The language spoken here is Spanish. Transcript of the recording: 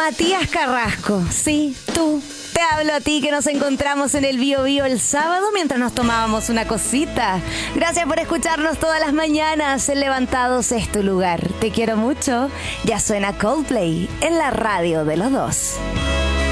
Matías Carrasco, sí, tú. Te hablo a ti que nos encontramos en el Bio Bio el sábado mientras nos tomábamos una cosita. Gracias por escucharnos todas las mañanas. El Levantados es tu lugar. Te quiero mucho. Ya suena Coldplay en la radio de los dos.